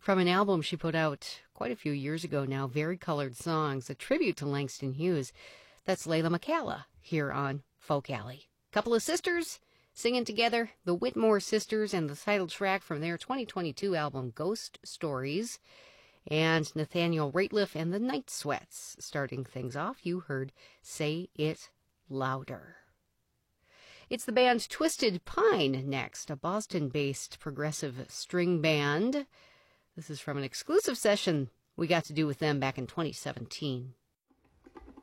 from an album she put out quite a few years ago now, Very Colored Songs, a tribute to Langston Hughes. That's Layla McCalla here on Folk Alley. Couple of sisters singing together, the Whitmore Sisters, and the title track from their 2022 album, Ghost Stories. And Nathaniel Rateliff and the Night Sweats. Starting things off, you heard Say It Louder. It's the band Twisted Pine next, a Boston-based progressive string band. This is from an exclusive session we got to do with them back in 2017.